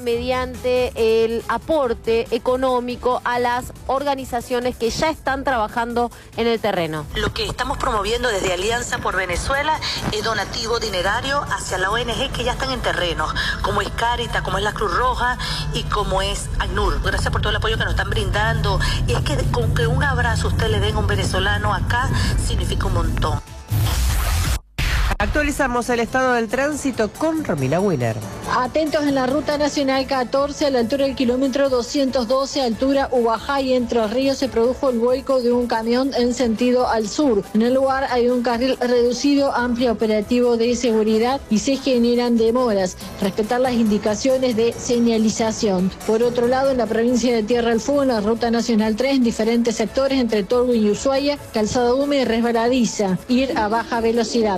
mediante el aporte económico a las organizaciones que ya están trabajando en el terreno. Lo que estamos promoviendo desde Alianza por Venezuela es donativo dinerario hacia la ONG que ya están en terrenos, como es Cáritas, como es la Cruz Roja y como es ACNUR. Gracias por todo el apoyo que nos están brindando. Y es que con que un abrazo usted le den a un venezolano acá significa un montón. Actualizamos el estado del tránsito con Romina Wheeler. Atentos en la ruta nacional 14, a la altura del kilómetro 212, altura Ubajay, Entre Ríos, se produjo el vuelco de un camión en sentido al sur. En el lugar hay un carril reducido, amplio operativo de seguridad y se generan demoras. Respetar las indicaciones de señalización. Por otro lado, en la provincia de Tierra del Fuego, en la ruta nacional 3, en diferentes sectores entre Tolwyn y Ushuaia, calzada húmeda y resbaladiza. Ir a baja velocidad.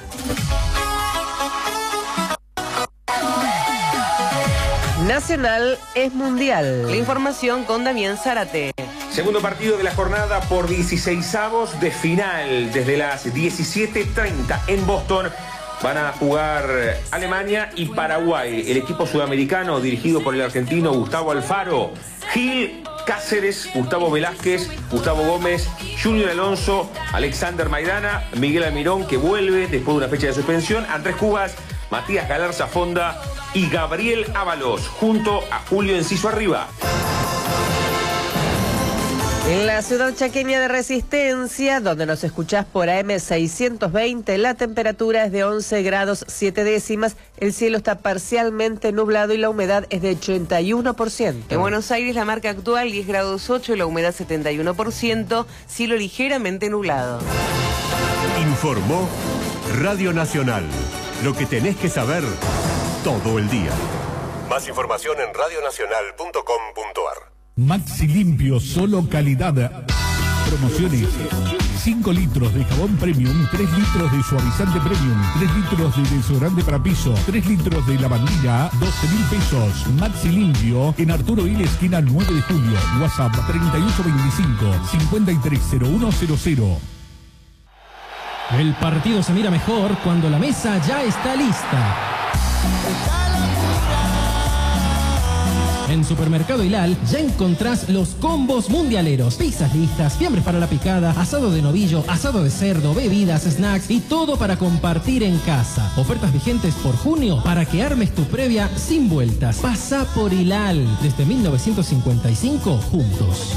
Nacional es mundial. La información con Damián Zárate. Segundo partido de la jornada por 16avos de final. Desde las 17:30 en Boston van a jugar Alemania y Paraguay. El equipo sudamericano dirigido por el argentino Gustavo Alfaro. Gil Cáceres, Gustavo Velázquez, Gustavo Gómez, Junior Alonso, Alexander Maidana, Miguel Almirón, que vuelve después de una fecha de suspensión, Andrés Cubas, Matías Galarza Fonda y Gabriel Ábalos, junto a Julio Enciso Arriba. En la ciudad chaqueña de Resistencia, donde nos escuchás por AM 620, la temperatura es de 11 grados 7 décimas, el cielo está parcialmente nublado y la humedad es de 81%. En Buenos Aires la marca actual 10 grados 8, la humedad 71%, cielo ligeramente nublado. Informó Radio Nacional, lo que tenés que saber todo el día. Más información en radionacional.com.ar. Maxi Limpio, solo calidad. Promociones: 5 litros de jabón premium, 3 litros de suavizante premium, 3 litros de desodorante para piso, 3 litros de lavandina, 12.000 pesos. Maxi Limpio, en Arturo Hill, esquina 9 de julio. WhatsApp 3825-530100. El partido se mira mejor cuando la mesa ya está lista. En Supermercado Hilal ya encontrás los combos mundialeros. Pizzas listas, fiambres para la picada, asado de novillo, asado de cerdo, bebidas, snacks y todo para compartir en casa. Ofertas vigentes por junio para que armes tu previa sin vueltas. Pasá por Hilal. Desde 1955, juntos.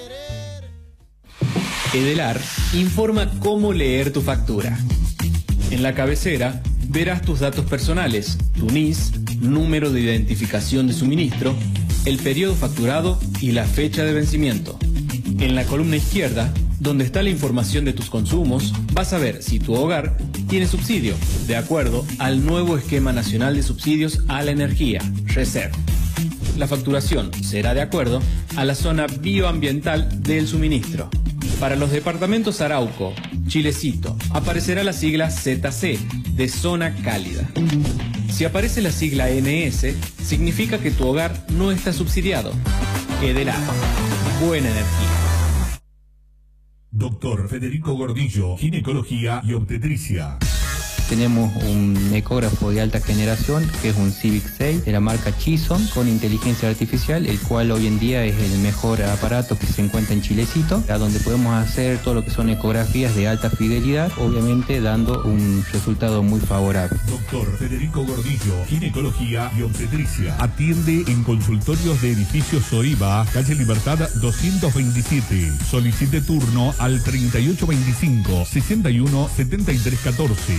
Edelar informa cómo leer tu factura. En la cabecera verás tus datos personales, tu NIS, número de identificación de suministro, el periodo facturado y la fecha de vencimiento. En la columna izquierda, donde está la información de tus consumos, vas a ver si tu hogar tiene subsidio, de acuerdo al nuevo Esquema Nacional de Subsidios a la Energía, RESER. La facturación será de acuerdo a la zona bioambiental del suministro. Para los departamentos Arauco, Chilecito, aparecerá la sigla ZC, de zona cálida. Si aparece la sigla NS, significa que tu hogar no está subsidiado. Edelar, buena energía. Doctor Federico Gordillo, ginecología y obstetricia. Tenemos un ecógrafo de alta generación que es un Civic 6 de la marca Chison con inteligencia artificial, el cual hoy en día es el mejor aparato que se encuentra en Chilecito, a donde podemos hacer todo lo que son ecografías de alta fidelidad, obviamente dando un resultado muy favorable. Doctor Federico Gordillo, ginecología y obstetricia. Atiende en consultorios de edificio Soriba, calle Libertad 227. Solicite turno al 3825 61 73 14.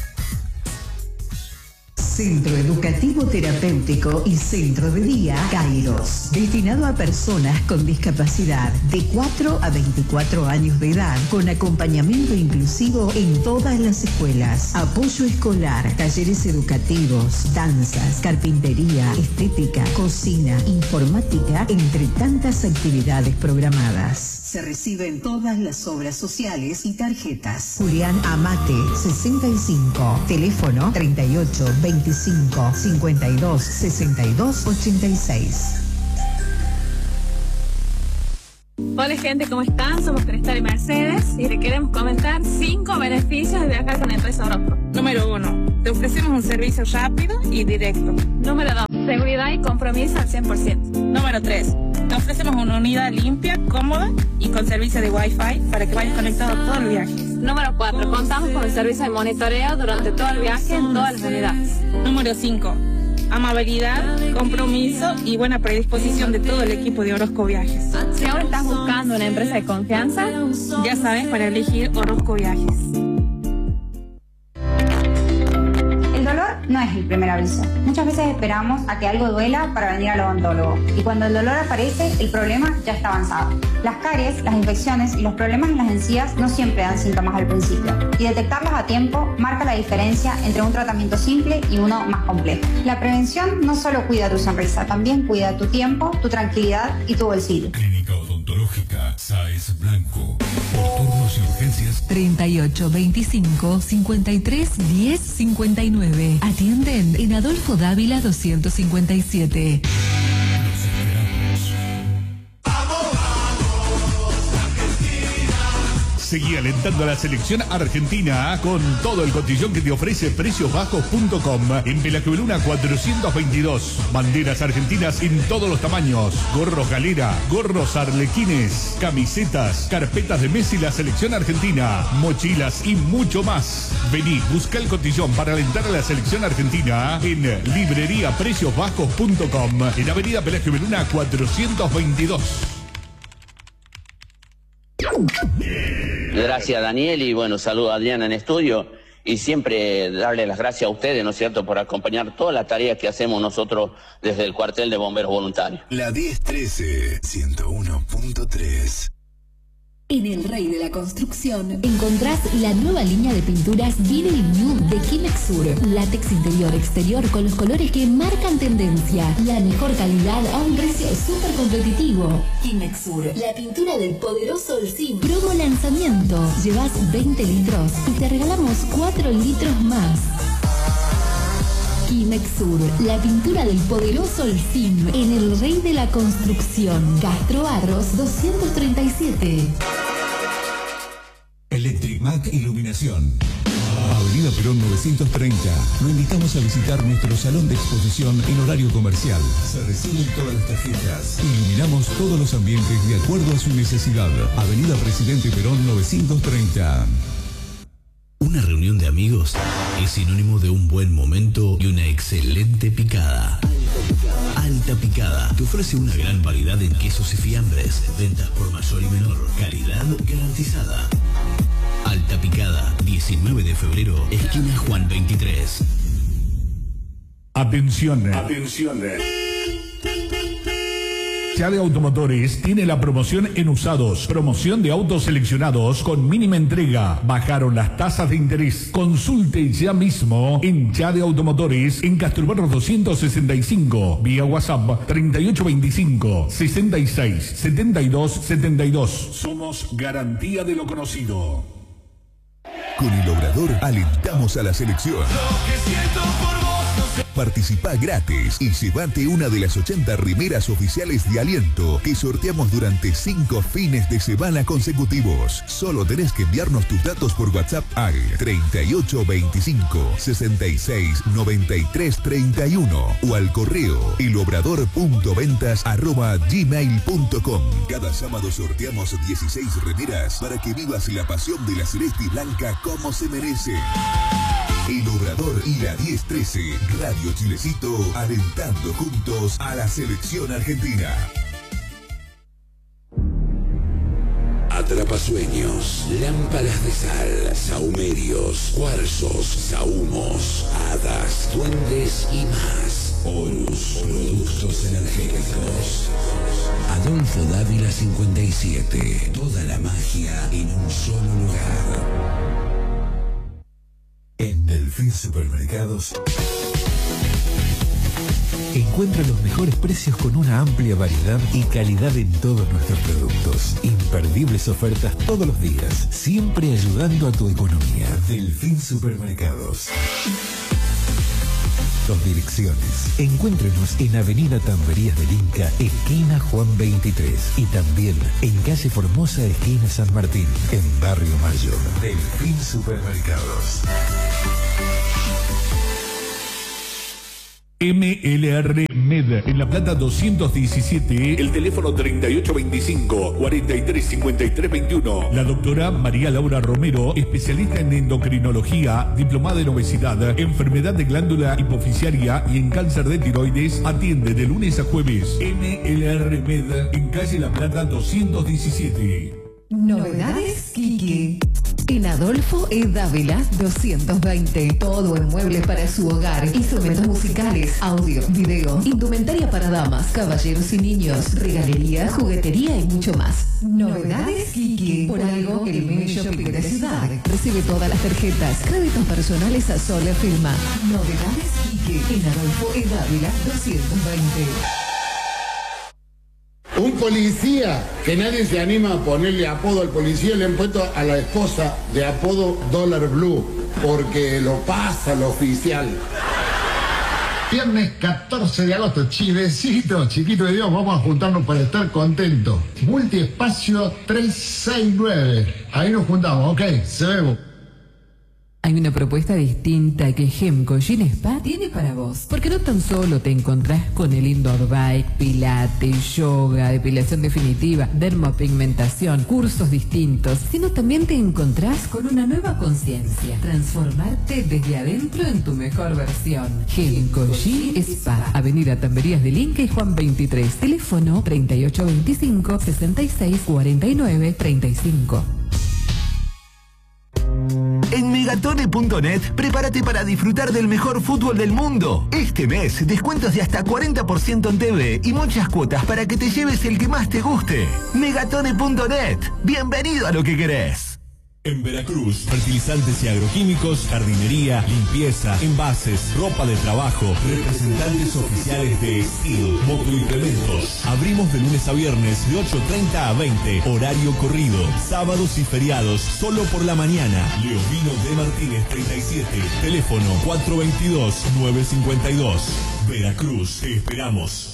Centro Educativo Terapéutico y Centro de Día Kairos, destinado a personas con discapacidad de 4 a 24 años de edad, con acompañamiento inclusivo en todas las escuelas, apoyo escolar, talleres educativos, danzas, carpintería, estética, cocina, informática, entre tantas actividades programadas. Se reciben todas las obras sociales y tarjetas. Julián Amate, 65, teléfono 38 25 52 62 86. Hola gente, ¿cómo están? Somos Cristal y Mercedes y le queremos comentar 5 beneficios de viajar con la empresa Orozco. Número 1, te ofrecemos un servicio rápido y directo. Número 2, seguridad y compromiso al 100%. Número 3, te ofrecemos una unidad limpia, cómoda y con servicio de Wi-Fi para que vayas conectado todo el viaje. Número 4, contamos con el servicio de monitoreo durante todo el viaje en todas las unidades. Número 5, amabilidad, compromiso y buena predisposición de todo el equipo de Orozco Viajes. Si ahora estás buscando una empresa de confianza, ya sabes para elegir Orozco Viajes. El dolor no es el primer aviso. Muchas veces esperamos a que algo duela para venir al odontólogo. Y cuando el dolor aparece, el problema ya está avanzado. Las caries, las infecciones y los problemas en las encías no siempre dan síntomas al principio. Y detectarlos a tiempo marca la diferencia entre un tratamiento simple y uno más complejo. La prevención no solo cuida tu sonrisa, también cuida tu tiempo, tu tranquilidad y tu bolsillo. Clínica Odontológica Sáez Blanco. Por turnos y urgencias 38 25 53 10 59. Atienden en Adolfo Dávila 257. Seguí alentando a la selección argentina con todo el cotillón que te ofrece preciosbajos.com. En Pelajueluna 422. Banderas argentinas en todos los tamaños. Gorros galera, gorros arlequines, camisetas, carpetas de Messi, la selección argentina, mochilas y mucho más. Vení, busca el cotillón para alentar a la selección argentina en libreriapreciosbajos.com. En Avenida Pelajueluna 422. Gracias, Daniel, y bueno, saludo a Adriana en estudio y siempre darle las gracias a ustedes, ¿no es cierto?, por acompañar todas las tareas que hacemos nosotros desde el cuartel de bomberos voluntarios. La 1013, 101.3. En El Rey de la Construcción encontrás la nueva línea de pinturas Vinyl Nude de Kimex Sur. Látex interior-exterior con los colores que marcan tendencia. La mejor calidad a un precio súper competitivo. Kimex Sur, la pintura del poderoso Olsim. Promo lanzamiento. Llevas 20 litros y te regalamos 4 litros más. Kimex Sur, la pintura del poderoso Olsim en El Rey de la Construcción. Castro Arros 237. Electric Mac Iluminación. Avenida Perón 930. Lo invitamos a visitar nuestro salón de exposición en horario comercial. Se reciben todas las tarjetas. Iluminamos todos los ambientes de acuerdo a su necesidad. Avenida Presidente Perón 930. Una reunión de amigos es sinónimo de un buen momento y una excelente picada. Alta Picada te ofrece una gran variedad en quesos y fiambres, ventas por mayor y menor, calidad garantizada. Alta Picada, 19 de febrero, esquina Juan 23. Atención. Chade Automotores tiene la promoción en usados. Promoción de autos seleccionados con mínima entrega. Bajaron las tasas de interés. Consulte ya mismo en Chade Automotores en Casturbarros 265. Vía WhatsApp 3825 66 72 72. Somos garantía de lo conocido. Con el Obrador alentamos a la selección. Participá gratis y llevate una de las 80 remeras oficiales de Aliento que sorteamos durante 5 fines de semana consecutivos. Solo tenés que enviarnos tus datos por WhatsApp al 3825 66 93 31 o al correo elobrador.ventas@gmail.com. Cada sábado sorteamos 16 remeras para que vivas la pasión de la celeste y blanca como se merece. El Obrador y la 1013, Radio Chilecito, alentando juntos a la selección argentina. Atrapasueños, lámparas de sal, sahumerios, cuarzos, sahumos, hadas, duendes y más. Horus, productos energéticos. Adolfo Dávila 57, toda la magia en un solo lugar. En Delfín Supermercados encuentra los mejores precios con una amplia variedad y calidad en todos nuestros productos. Imperdibles ofertas todos los días, siempre ayudando a tu economía. Delfín Supermercados. dos direcciones. Encuéntrenos en Avenida Tamberías del Inca, esquina Juan 23. Y también en calle Formosa, esquina San Martín, en Barrio Mayor. Delfín Supermercados. MLR Med, en La Plata 217, el teléfono 3825-435321. La doctora María Laura Romero, especialista en endocrinología, diplomada en obesidad, enfermedad de glándula hipoficiaria y en cáncer de tiroides, atiende de lunes a jueves. MLR Med, en calle La Plata 217. Novedades Kiki. En Adolfo E. Dávila 220. Todo en muebles para su hogar. Instrumentos musicales, audio, video, indumentaria para damas, caballeros y niños, regalería, juguetería y mucho más. Novedades Kiki. Por algo, el mini shopping de la ciudad. Recibe todas las tarjetas, créditos personales a sola firma. Novedades Kiki. En Adolfo E. Dávila 220. Un policía, que nadie se anima a ponerle apodo al policía, le han puesto a la esposa de apodo Dólar Blue, porque lo pasa lo oficial. Viernes 14 de agosto, Chivecito, chiquito de Dios, vamos a juntarnos para estar contentos. Multiespacio 369, ahí nos juntamos, ok, se vemos. Hay una propuesta distinta que Gemco Gym Spa tiene para vos. Porque no tan solo te encontrás con el indoor bike, pilates, yoga, depilación definitiva, dermopigmentación, cursos distintos, sino también te encontrás con una nueva conciencia. Transformarte desde adentro en tu mejor versión. Gemco Gym Spa, Avenida Tamberías del Inca y Juan 23. Teléfono 3825-6649-35. En Megatone.net, prepárate para disfrutar del mejor fútbol del mundo. Este mes, descuentos de hasta 40% en TV y muchas cuotas para que te lleves el que más te guste. Megatone.net, bienvenido a lo que querés. En Veracruz, fertilizantes y agroquímicos, jardinería, limpieza, envases, ropa de trabajo, representantes oficiales de Steel, motoimplementos. Abrimos de lunes a viernes de 8:30 a 20, horario corrido, sábados y feriados, solo por la mañana. Leovino de Martínez 37, teléfono 422-952. Veracruz, te esperamos.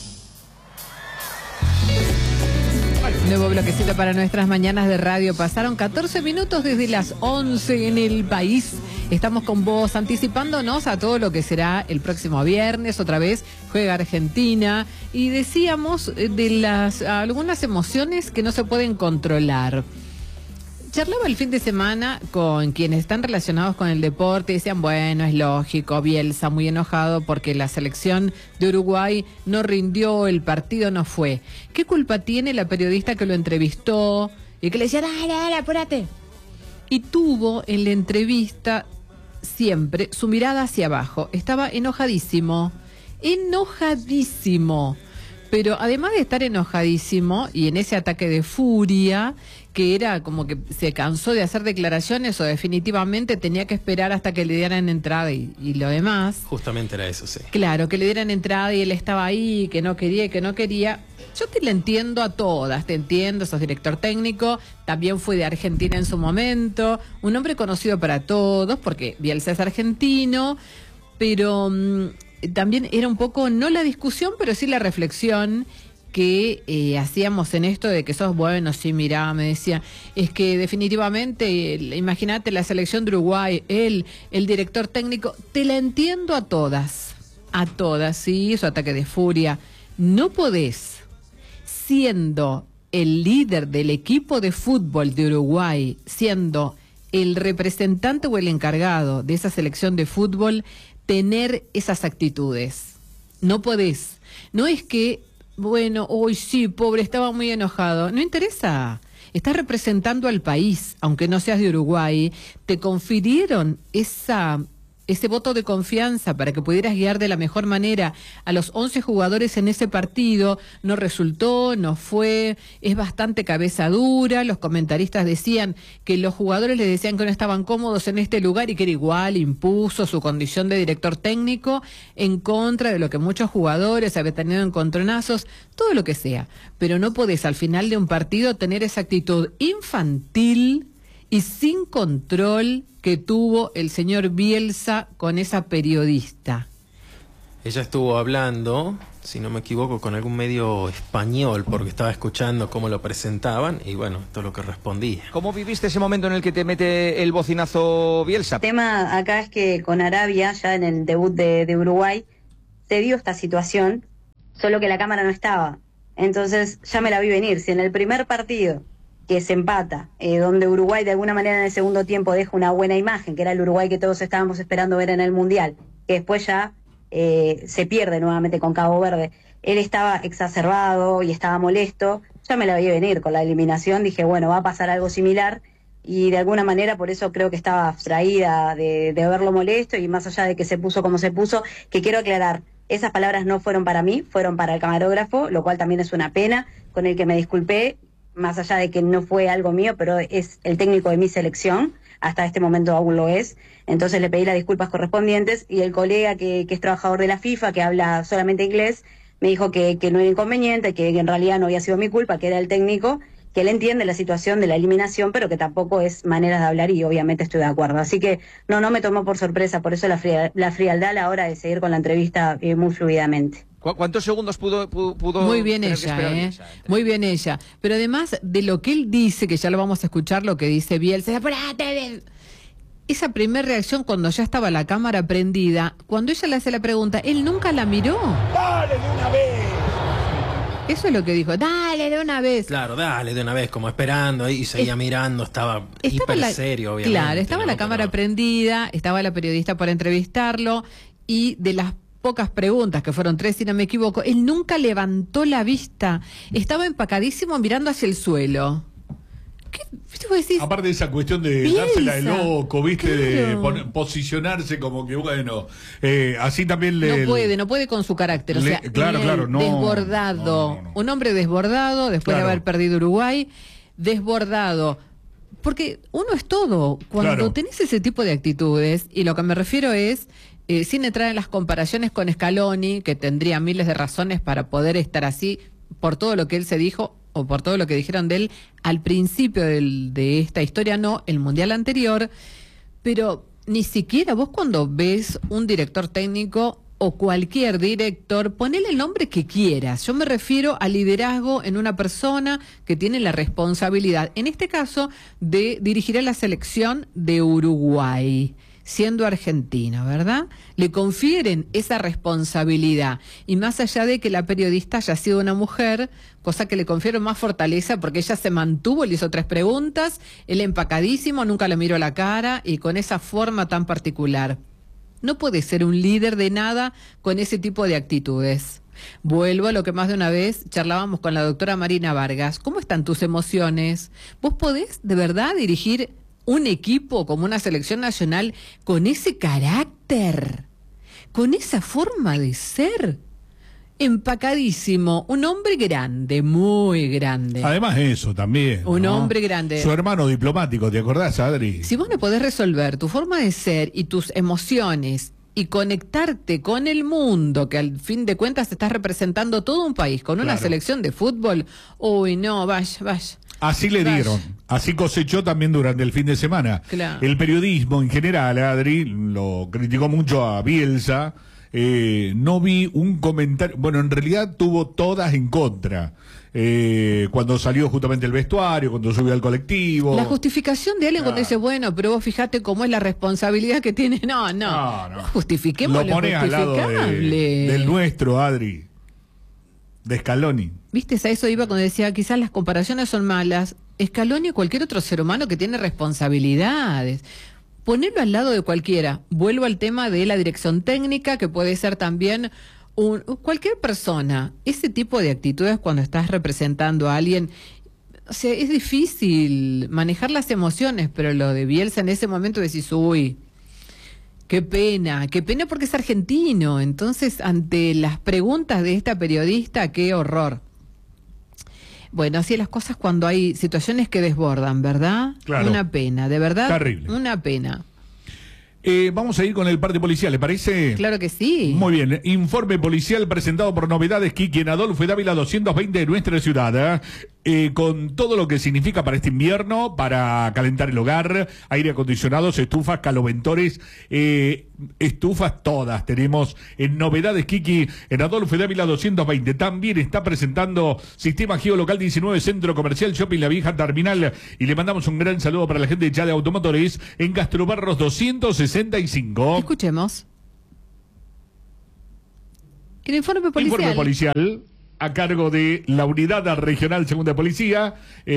Nuevo bloquecito para nuestras mañanas de radio. Pasaron 14 minutos desde las 11 en el país. Estamos con vos anticipándonos a todo lo que será el próximo viernes. Otra vez juega Argentina. Y decíamos de algunas emociones que no se pueden controlar. Charlaba el fin de semana con quienes están relacionados con el deporte y decían, bueno, es lógico, Bielsa muy enojado porque la selección de Uruguay no rindió, el partido no fue. ¿Qué culpa tiene la periodista que lo entrevistó y que le decía, dale, apúrate? Y tuvo en la entrevista siempre su mirada hacia abajo. Estaba enojadísimo. Pero además de estar enojadísimo y en ese ataque de furia, que era como que se cansó de hacer declaraciones o definitivamente tenía que esperar hasta que le dieran entrada y lo demás. Justamente era eso, sí. Claro, que le dieran entrada y él estaba ahí, que no quería y que no quería. Yo te la entiendo a todas, te entiendo, sos director técnico, también fue de Argentina en su momento, un hombre conocido para todos, porque Bielsa es argentino, pero también era un poco, no la discusión, pero sí la reflexión que hacíamos en esto de que sos bueno, sí, mirá, me decía, es que definitivamente, imagínate la selección de Uruguay, el director técnico, te la entiendo a todas, sí, su ataque de furia, no podés, siendo el líder del equipo de fútbol de Uruguay, siendo el representante o el encargado de esa selección de fútbol, tener esas actitudes, no podés, no es que bueno, hoy sí, pobre, estaba muy enojado. No interesa. Estás representando al país, aunque no seas de Uruguay. Te confirieron ese voto de confianza para que pudieras guiar de la mejor manera a los 11 jugadores en ese partido. No resultó, no fue, es bastante cabeza dura. Los comentaristas decían que los jugadores le decían que no estaban cómodos en este lugar y que era igual, impuso su condición de director técnico en contra de lo que muchos jugadores habían tenido encontronazos, todo lo que sea. Pero no podés al final de un partido tener esa actitud infantil y sin control que tuvo el señor Bielsa con esa periodista. Ella estuvo hablando, si no me equivoco, con algún medio español, porque estaba escuchando cómo lo presentaban y bueno, esto es lo que respondía. ¿Cómo viviste ese momento en el que te mete el bocinazo Bielsa? El tema acá es que con Arabia, ya en el debut de Uruguay, se dio esta situación, solo que la cámara no estaba. Entonces ya me la vi venir. Si en el primer partido que se empata, donde Uruguay de alguna manera en el segundo tiempo deja una buena imagen, que era el Uruguay que todos estábamos esperando ver en el Mundial, que después ya se pierde nuevamente con Cabo Verde, él estaba exacerbado y estaba molesto, ya me la vi venir con la eliminación, dije bueno, va a pasar algo similar, y de alguna manera por eso creo que estaba abstraída de verlo molesto, y más allá de que se puso como se puso, que quiero aclarar, esas palabras no fueron para mí, fueron para el camarógrafo, lo cual también es una pena, con el que me disculpé, más allá de que no fue algo mío, pero es el técnico de mi selección, hasta este momento aún lo es, entonces le pedí las disculpas correspondientes, y el colega que es trabajador de la FIFA, que habla solamente inglés, me dijo que no era inconveniente, que en realidad no había sido mi culpa, que era el técnico, que él entiende la situación de la eliminación, pero que tampoco es manera de hablar, y obviamente estoy de acuerdo. Así que no me tomó por sorpresa, por eso la frialdad a la hora de seguir con la entrevista muy fluidamente. ¿Cuántos segundos pudo Muy bien tener que esperar ella, Bielsa? muy bien ella. Pero además de lo que él dice, que ya lo vamos a escuchar, lo que dice Bielsa, ¡apurate! Esa primera reacción cuando ya estaba la cámara prendida, cuando ella le hace la pregunta, él nunca la miró. ¡Dale de una vez! Eso es lo que dijo, dale de una vez. Claro, dale de una vez, como esperando ahí, y seguía mirando, estaba hiper serio, obviamente. Claro, estaba la cámara prendida, estaba la periodista para entrevistarlo, y de las pocas preguntas, que fueron 3 si no me equivoco, él nunca levantó la vista, estaba empacadísimo mirando hacia el suelo. ¿Qué vos decís? Aparte de esa cuestión de Bielsa, dársela de loco, ¿viste? claro. De posicionarse como que, bueno, así también No puede con su carácter, o sea, claro, no, desbordado, un hombre desbordado, después de haber perdido Uruguay, desbordado. Porque uno es todo, cuando tenés ese tipo de actitudes, y lo que me refiero es, sin entrar en las comparaciones con Scaloni, que tendría miles de razones para poder estar así, por todo lo que él se dijo, o por todo lo que dijeron de él al principio de esta historia, no, el Mundial anterior, pero ni siquiera vos cuando ves un director técnico o cualquier director, ponele el nombre que quieras. Yo me refiero al liderazgo en una persona que tiene la responsabilidad, en este caso, de dirigir a la selección de Uruguay, siendo argentina, ¿verdad? Le confieren esa responsabilidad, y más allá de que la periodista haya sido una mujer, cosa que le confiere más fortaleza porque ella se mantuvo, le hizo 3 preguntas, él empacadísimo, nunca le miró la cara, y con esa forma tan particular. No puede ser un líder de nada con ese tipo de actitudes. Vuelvo a lo que más de una vez charlábamos con la doctora Marina Vargas. ¿Cómo están tus emociones? ¿Vos podés de verdad dirigir un equipo como una selección nacional con ese carácter, con esa forma de ser? Empacadísimo, un hombre grande, muy grande. Además eso también, un ¿no? hombre grande. Su hermano diplomático, ¿te acordás, Adri? Si vos no podés resolver tu forma de ser y tus emociones y conectarte con el mundo, que al fin de cuentas estás representando todo un país con una selección de fútbol, uy, no, vaya. Así le dieron, así cosechó también durante el fin de semana. Claro. El periodismo en general, Adri, lo criticó mucho a Bielsa. No vi un comentario, bueno, en realidad tuvo todas en contra. Cuando salió justamente el vestuario, cuando subió al colectivo. La justificación de alguien cuando dice, bueno, pero vos fijate cómo es la responsabilidad que tiene. No. Justifiquemos lo pones al lado del nuestro, Adri, de Scaloni. Viste, a eso iba cuando decía, quizás las comparaciones son malas. Scaloni o cualquier otro ser humano que tiene responsabilidades. Ponerlo al lado de cualquiera. Vuelvo al tema de la dirección técnica, que puede ser también cualquier persona. Ese tipo de actitudes cuando estás representando a alguien, o sea, es difícil manejar las emociones, pero lo de Bielsa en ese momento decís, uy, qué pena porque es argentino. Entonces, ante las preguntas de esta periodista, qué horror. Bueno, así las cosas cuando hay situaciones que desbordan, ¿verdad? Claro. Una pena, de verdad. Terrible. Una pena. Vamos a ir con el parte policial, ¿le parece? Claro que sí. Muy bien, informe policial presentado por Novedades Kiki en Adolfo y Dávila 220 de nuestra ciudad. con todo lo que significa para este invierno, para calentar el hogar, aire acondicionados, estufas, caloventores, estufas todas. Tenemos novedades, Kiki, en Adolfo de Ávila 220. También está presentando Sistema Geolocal 19, Centro Comercial Shopping La Vieja Terminal. Y le mandamos un gran saludo para la gente de Chade Automotores en Gastrobarros 265. Escuchemos. El informe policial. Informe policial a cargo de la Unidad Regional Segunda de Policía,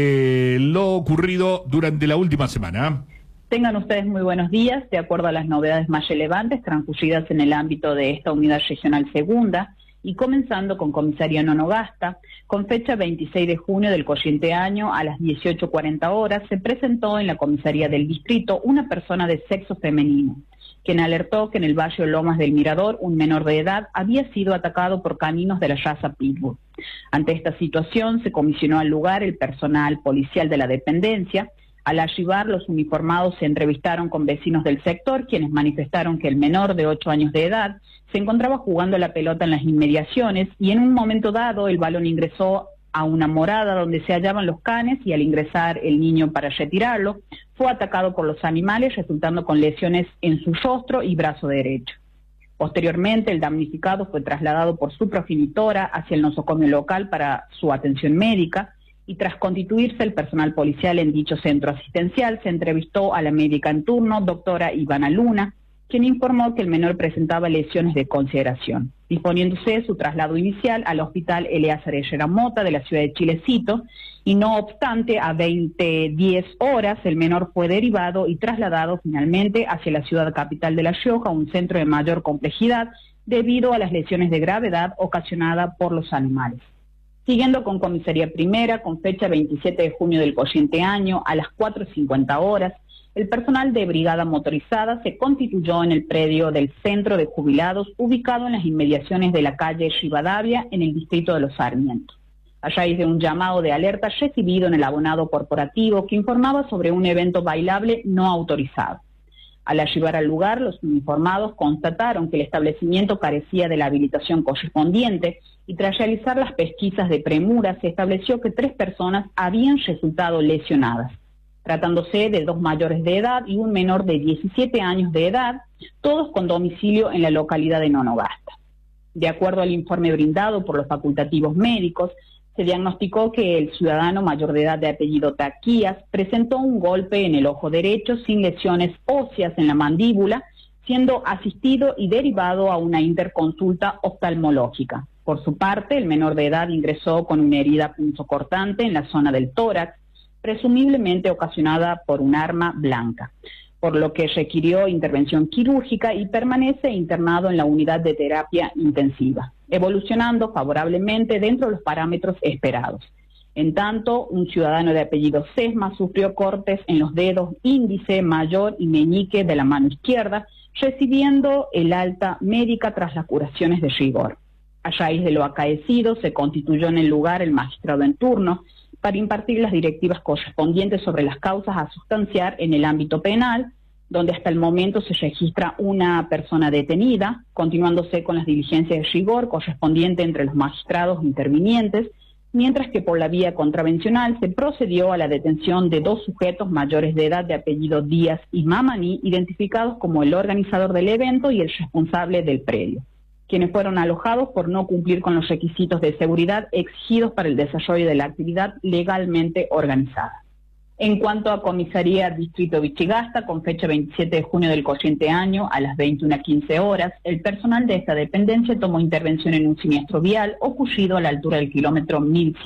lo ocurrido durante la última semana. Tengan ustedes muy buenos días. De acuerdo a las novedades más relevantes transcurridas en el ámbito de esta Unidad Regional Segunda, y comenzando con Comisaría Nonogasta, con fecha 26 de junio del corriente año a las 18:40 horas, se presentó en la Comisaría del Distrito una persona de sexo femenino, quien alertó que en el barrio Lomas del Mirador un menor de edad había sido atacado por caninos de la raza Pitbull. Ante esta situación se comisionó al lugar el personal policial de la dependencia. Al arribar, los uniformados se entrevistaron con vecinos del sector, quienes manifestaron que el menor de 8 años de edad se encontraba jugando la pelota en las inmediaciones y en un momento dado el balón ingresó a una morada donde se hallaban los canes y al ingresar el niño para retirarlo, fue atacado por los animales, resultando con lesiones en su rostro y brazo derecho. Posteriormente, el damnificado fue trasladado por su progenitora hacia el nosocomio local para su atención médica y tras constituirse el personal policial en dicho centro asistencial, se entrevistó a la médica en turno, doctora Ivana Luna, quien informó que el menor presentaba lesiones de consideración, disponiéndose su traslado inicial al hospital Eleazar Herrera Mota de la ciudad de Chilecito, y no obstante, a 20:10 horas, el menor fue derivado y trasladado finalmente hacia la ciudad capital de La Rioja, un centro de mayor complejidad, debido a las lesiones de gravedad ocasionadas por los animales. Siguiendo con Comisaría Primera, con fecha 27 de junio del corriente año, a las 4:50 horas, el personal de brigada motorizada se constituyó en el predio del Centro de Jubilados, ubicado en las inmediaciones de la calle Rivadavia, en el distrito de Los Sarmientos, a raíz de un llamado de alerta recibido en el abonado corporativo que informaba sobre un evento bailable no autorizado. Al arribar al lugar, los uniformados constataron que el establecimiento carecía de la habilitación correspondiente y tras realizar las pesquisas de premura se estableció que 3 personas habían resultado lesionadas, tratándose de 2 mayores de edad y un menor de 17 años de edad, todos con domicilio en la localidad de Nonogasta. De acuerdo al informe brindado por los facultativos médicos, se diagnosticó que el ciudadano mayor de edad de apellido Taquías presentó un golpe en el ojo derecho sin lesiones óseas en la mandíbula, siendo asistido y derivado a una interconsulta oftalmológica. Por su parte, el menor de edad ingresó con una herida punzocortante en la zona del tórax, presumiblemente ocasionada por un arma blanca, por lo que requirió intervención quirúrgica y permanece internado en la unidad de terapia intensiva, evolucionando favorablemente dentro de los parámetros esperados. En tanto, un ciudadano de apellido Sesma sufrió cortes en los dedos índice, mayor y meñique de la mano izquierda, recibiendo el alta médica tras las curaciones de rigor. A raíz de lo acaecido, se constituyó en el lugar el magistrado en turno para impartir las directivas correspondientes sobre las causas a sustanciar en el ámbito penal, donde hasta el momento se registra una persona detenida, continuándose con las diligencias de rigor correspondiente entre los magistrados intervinientes, mientras que por la vía contravencional se procedió a la detención de 2 sujetos mayores de edad de apellido Díaz y Mamani, identificados como el organizador del evento y el responsable del predio, quienes fueron alojados por no cumplir con los requisitos de seguridad exigidos para el desarrollo de la actividad legalmente organizada. En cuanto a Comisaría Distrito Vichigasta, con fecha 27 de junio del corriente año, a las 21:15 horas, el personal de esta dependencia tomó intervención en un siniestro vial ocurrido a la altura del kilómetro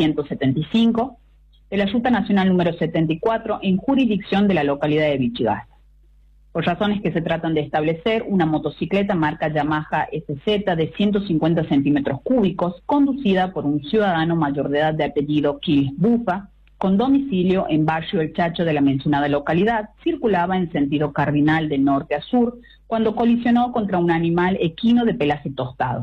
1175 de la Ruta Nacional número 74 en jurisdicción de la localidad de Vichigasta. Por razones que se tratan de establecer, una motocicleta marca Yamaha SZ de 150 centímetros cúbicos, conducida por un ciudadano mayor de edad de apellido Quiles Bufa, con domicilio en barrio El Chacho de la mencionada localidad, circulaba en sentido cardinal de norte a sur cuando colisionó contra un animal equino de pelaje tostado.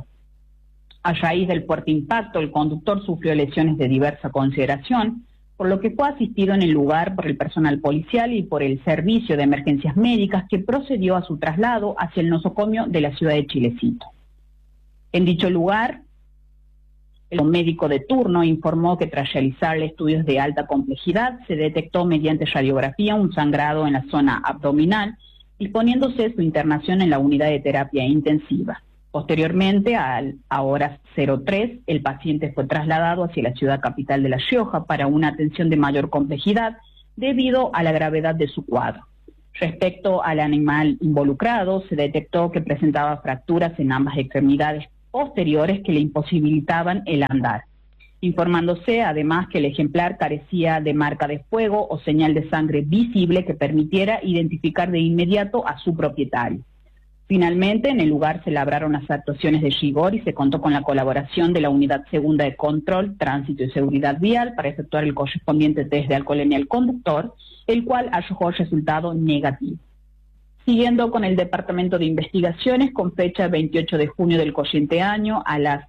A raíz del fuerte impacto, el conductor sufrió lesiones de diversa consideración, por lo que fue asistido en el lugar por el personal policial y por el servicio de emergencias médicas que procedió a su traslado hacia el nosocomio de la ciudad de Chilecito. En dicho lugar, El médico de turno informó que tras realizar estudios de alta complejidad se detectó mediante radiografía un sangrado en la zona abdominal, disponiéndose su internación en la unidad de terapia intensiva. Posteriormente, a horas 03, el paciente fue trasladado hacia la ciudad capital de La Rioja para una atención de mayor complejidad debido a la gravedad de su cuadro. Respecto al animal involucrado, se detectó que presentaba fracturas en ambas extremidades posteriores que le imposibilitaban el andar, informándose además que el ejemplar carecía de marca de fuego o señal de sangre visible que permitiera identificar de inmediato a su propietario. Finalmente, en el lugar se labraron las actuaciones de rigor y se contó con la colaboración de la Unidad Segunda de Control, Tránsito y Seguridad Vial para efectuar el correspondiente test de alcoholemia al conductor, el cual arrojó resultado negativo. Siguiendo con el Departamento de Investigaciones, con fecha 28 de junio del corriente año a las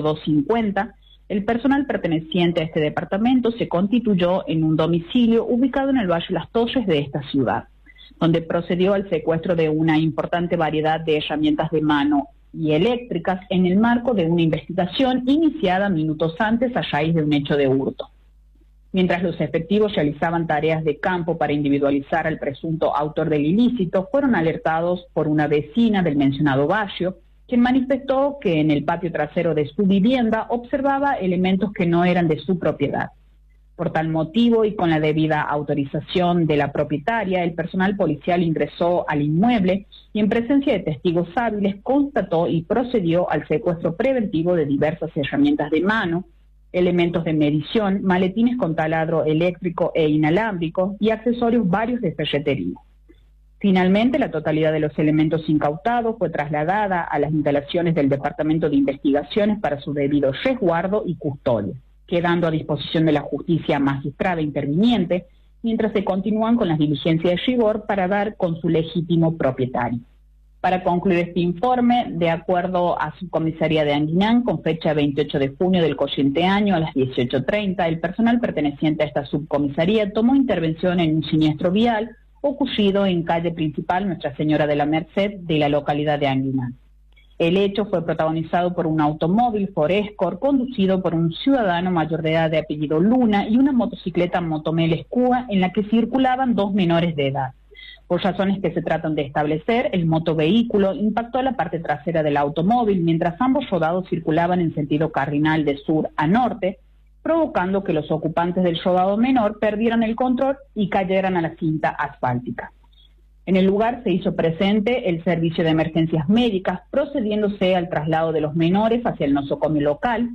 02:50, el personal perteneciente a este departamento se constituyó en un domicilio ubicado en el barrio Las Torres de esta ciudad, donde procedió al secuestro de una importante variedad de herramientas de mano y eléctricas en el marco de una investigación iniciada minutos antes a raíz de un hecho de hurto. Mientras los efectivos realizaban tareas de campo para individualizar al presunto autor del ilícito, fueron alertados por una vecina del mencionado barrio, quien manifestó que en el patio trasero de su vivienda observaba elementos que no eran de su propiedad. Por tal motivo y con la debida autorización de la propietaria, el personal policial ingresó al inmueble y en presencia de testigos hábiles constató y procedió al secuestro preventivo de diversas herramientas de mano, elementos de medición, maletines con taladro eléctrico e inalámbrico y accesorios varios de ferretería. Finalmente, la totalidad de los elementos incautados fue trasladada a las instalaciones del Departamento de Investigaciones para su debido resguardo y custodia, quedando a disposición de la justicia magistrada interviniente, mientras se continúan con las diligencias de rigor para dar con su legítimo propietario. Para concluir este informe, de acuerdo a Subcomisaría de Anguinán, con fecha 28 de junio del corriente año a las 18:30, el personal perteneciente a esta subcomisaría tomó intervención en un siniestro vial ocurrido en calle principal Nuestra Señora de la Merced de la localidad de Anguinán. El hecho fue protagonizado por un automóvil Ford Escort conducido por un ciudadano mayor de edad de apellido Luna y una motocicleta Motomel Escúa en la que circulaban dos menores de edad. Por razones que se tratan de establecer, el motovehículo impactó a la parte trasera del automóvil mientras ambos rodados circulaban en sentido cardinal de sur a norte, provocando que los ocupantes del rodado menor perdieran el control y cayeran a la cinta asfáltica. En el lugar se hizo presente el servicio de emergencias médicas, procediéndose al traslado de los menores hacia el nosocomio local,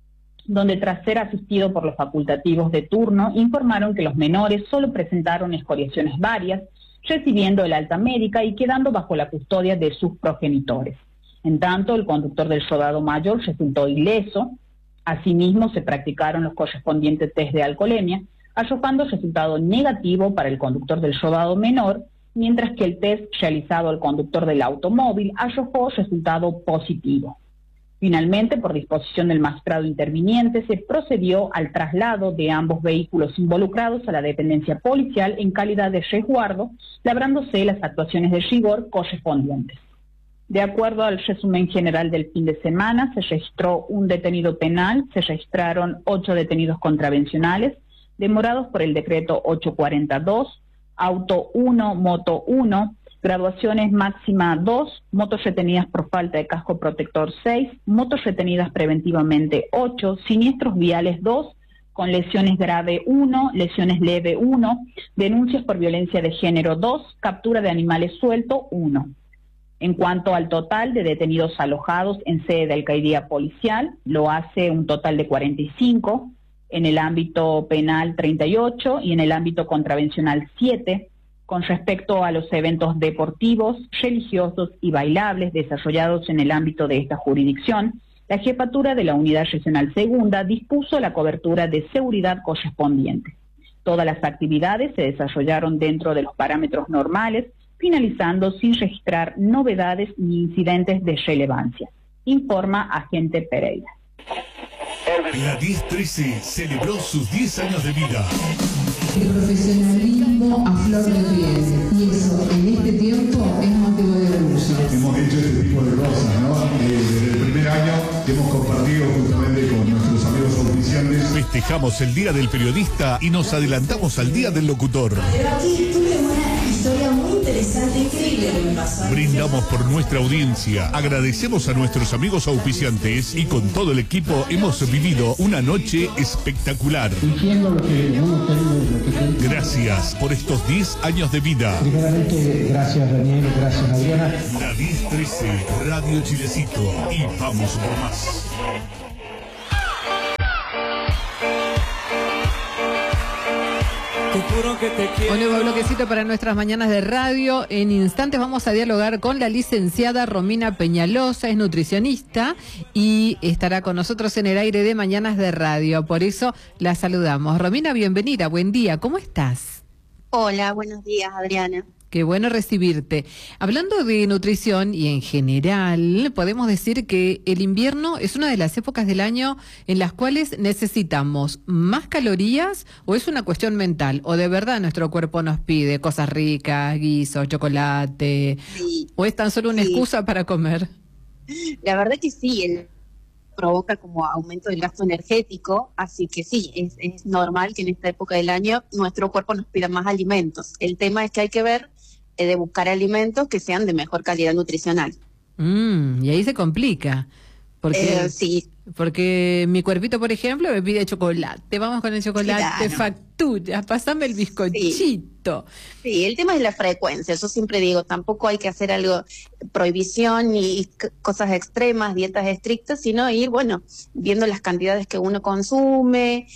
donde tras ser asistido por los facultativos de turno, informaron que los menores solo presentaron escoriaciones varias, recibiendo el alta médica y quedando bajo la custodia de sus progenitores. En tanto, el conductor del rodado mayor resultó ileso. Asimismo, se practicaron los correspondientes test de alcoholemia, arrojando resultado negativo para el conductor del rodado menor, mientras que el test realizado al conductor del automóvil arrojó resultado positivo. Finalmente, por disposición del magistrado interviniente, se procedió al traslado de ambos vehículos involucrados a la dependencia policial en calidad de resguardo, labrándose las actuaciones de rigor correspondientes. De acuerdo al resumen general del fin de semana, se registró un detenido penal, se registraron 8 detenidos contravencionales, demorados por el decreto 842, auto 1, moto 1, graduaciones máxima 2, motos retenidas por falta de casco protector 6, motos retenidas preventivamente 8, siniestros viales 2, con lesiones grave 1, lesiones leve 1, denuncias por violencia de género 2, captura de animales suelto 1. En cuanto al total de detenidos alojados en sede de alcaldía policial, lo hace un total de 45, en el ámbito penal 38 y en el ámbito contravencional 7, con respecto a los eventos deportivos, religiosos y bailables desarrollados en el ámbito de esta jurisdicción, la jefatura de la Unidad Regional Segunda dispuso la cobertura de seguridad correspondiente. Todas las actividades se desarrollaron dentro de los parámetros normales, finalizando sin registrar novedades ni incidentes de relevancia, informa Agente Pereira. La 1013 celebró sus 10 años de vida. El profesionalismo a flor de piel, y eso en este tiempo es motivo de orgullo. Hemos hecho este tipo de cosas, ¿no? Desde el primer año hemos compartido justamente con nuestros amigos Festejamos el Día del Periodista y nos adelantamos al Día del Locutor. Pero aquí tuve una historia muy interesante, increíble que me pasó. Brindamos por nuestra audiencia, agradecemos a nuestros amigos auspiciantes y con todo el equipo hemos vivido una noche espectacular. Gracias por estos 10 años de vida. Primeramente, gracias Daniel, gracias Adriana. La 1013, Radio Chilecito, y vamos por más. Un nuevo bloquecito para nuestras mañanas de radio. En instantes vamos a dialogar con la licenciada Romina Peñalosa, es nutricionista y estará con nosotros en el aire de Mañanas de Radio. Por eso la saludamos. Romina, bienvenida, buen día, ¿cómo estás? Hola, buenos días, Adriana. Qué bueno recibirte. Hablando de nutrición y en general, podemos decir que el invierno es una de las épocas del año en las cuales necesitamos más calorías, o es una cuestión mental, o de verdad nuestro cuerpo nos pide cosas ricas, guisos, chocolate, sí, o es tan solo una excusa para comer. La verdad que sí, provoca como aumento del gasto energético, así que sí, es normal que en esta época del año nuestro cuerpo nos pida más alimentos. El tema es que hay que ver de buscar alimentos que sean de mejor calidad nutricional. Y ahí se complica, porque sí, porque mi cuerpito, por ejemplo, me pide chocolate. Vamos con el chocolate, claro. Factura, pasame el bizcochito. Sí, el tema es la frecuencia. Yo siempre digo, tampoco hay que hacer algo, prohibición y cosas extremas, dietas estrictas, sino ir, bueno, viendo las cantidades que uno consume,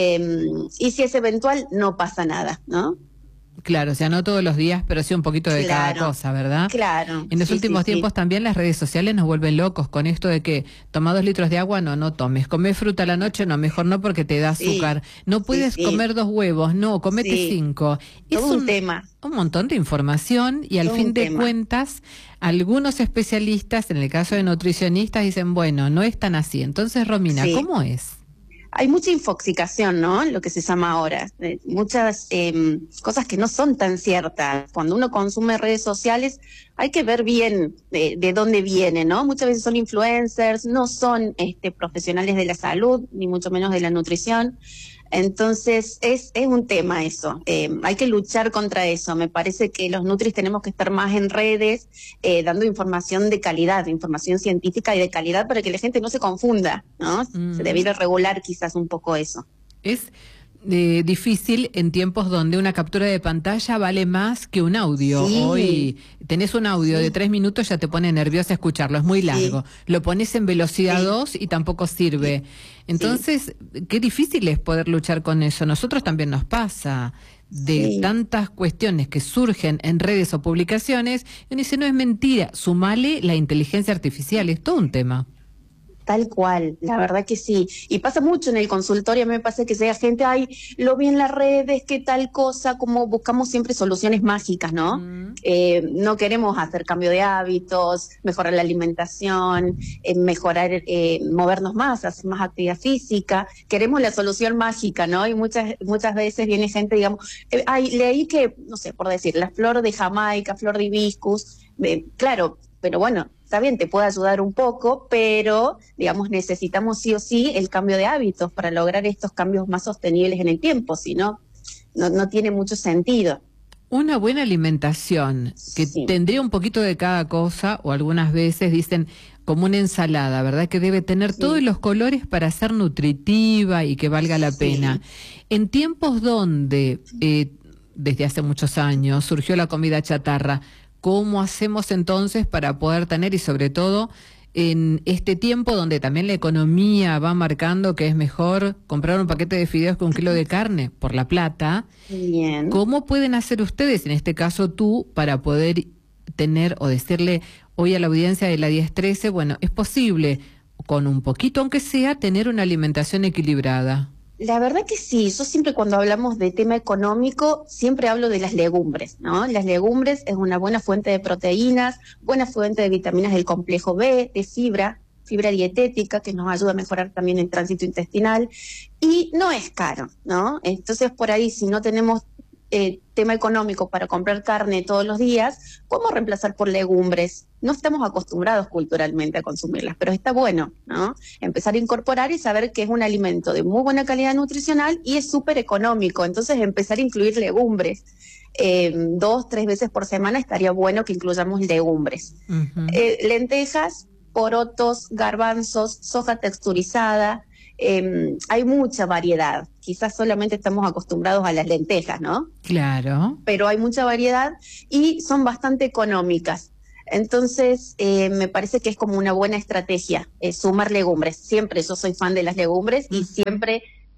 y si es eventual, no pasa nada, ¿no? Claro, o sea, no todos los días, pero sí un poquito de cada cosa, ¿verdad? Claro. En los últimos tiempos también las redes sociales nos vuelven locos con esto de que toma 2 litros de agua, no tomes. Come fruta a la noche, no, mejor no porque te da azúcar. No puedes comer 2 huevos, no, comete 5. Es un tema. Un montón de información y al fin de cuentas, algunos especialistas, en el caso de nutricionistas, dicen, bueno, no es tan así. Entonces, Romina, ¿cómo es? Hay mucha infoxicación, ¿no? Lo que se llama ahora. Muchas cosas que no son tan ciertas. Cuando uno consume redes sociales, hay que ver bien de dónde viene, ¿no? Muchas veces son influencers, no son profesionales de la salud, ni mucho menos de la nutrición. Entonces, es un tema eso. Hay que luchar contra eso. Me parece que los nutris tenemos que estar más en redes, dando información de calidad, información científica y de calidad para que la gente no se confunda, ¿no? Se debiera regular quizás un poco eso. Es difícil en tiempos donde una captura de pantalla vale más que un audio. Sí. Hoy tenés un audio de 3 minutos, ya te pone nerviosa escucharlo, es muy largo. Lo pones en velocidad 2 y tampoco sirve. Entonces, qué difícil es poder luchar con eso. Nosotros también nos pasa de tantas cuestiones que surgen en redes o publicaciones, y uno dice, no es mentira, sumale la inteligencia artificial, es todo un tema. Tal cual, la verdad que sí. Y pasa mucho en el consultorio, me pasa que sea gente, ay, lo vi en las redes, qué tal cosa, como buscamos siempre soluciones mágicas, ¿no? No queremos hacer cambio de hábitos, mejorar la alimentación, mejorar, movernos más, hacer más actividad física. Queremos la solución mágica, ¿no? Y muchas veces viene gente, digamos, ay, leí que, no sé, por decir, la flor de Jamaica, flor de hibiscus, claro, pero bueno, está bien, te puede ayudar un poco, pero, digamos, necesitamos sí o sí el cambio de hábitos para lograr estos cambios más sostenibles en el tiempo, si no, no tiene mucho sentido. Una buena alimentación, que tendría un poquito de cada cosa, o algunas veces dicen como una ensalada, ¿verdad? Que debe tener todos los colores para ser nutritiva y que valga la pena. En tiempos donde, desde hace muchos años, surgió la comida chatarra, ¿cómo hacemos entonces para poder tener, y sobre todo en este tiempo donde también la economía va marcando que es mejor comprar un paquete de fideos que 1 kilo de carne por la plata? Bien. ¿Cómo pueden hacer ustedes, en este caso tú, para poder tener o decirle hoy a la audiencia de la 1013, bueno, es posible con un poquito, aunque sea, tener una alimentación equilibrada? La verdad que sí, yo siempre cuando hablamos de tema económico, siempre hablo de las legumbres, ¿no? Las legumbres es una buena fuente de proteínas, buena fuente de vitaminas del complejo B, de fibra dietética, que nos ayuda a mejorar también el tránsito intestinal, y no es caro, ¿no? Entonces por ahí, si no tenemos tema económico para comprar carne todos los días, podemos reemplazar por legumbres. No estamos acostumbrados culturalmente a consumirlas, pero está bueno, ¿no? Empezar a incorporar y saber que es un alimento de muy buena calidad nutricional y es súper económico. Entonces, empezar a incluir legumbres. 2, 3 veces por semana estaría bueno que incluyamos legumbres. Lentejas, porotos, garbanzos, soja texturizada. Hay mucha variedad. Quizás solamente estamos acostumbrados a las lentejas, ¿no? Claro. Pero hay mucha variedad y son bastante económicas. Entonces, me parece que es como una buena estrategia sumar legumbres. Siempre yo soy fan de las legumbres y siempre